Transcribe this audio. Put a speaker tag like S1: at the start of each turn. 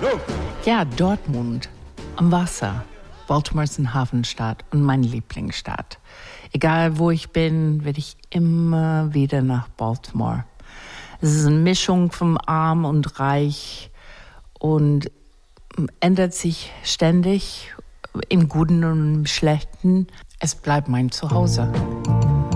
S1: Ja, Dortmund am Wasser. Baltimore ist eine Hafenstadt und meine Lieblingsstadt. Egal wo ich bin, werde ich immer wieder nach Baltimore. Es ist eine Mischung von arm und reich und ändert sich ständig, im Guten und im Schlechten. Es bleibt mein Zuhause.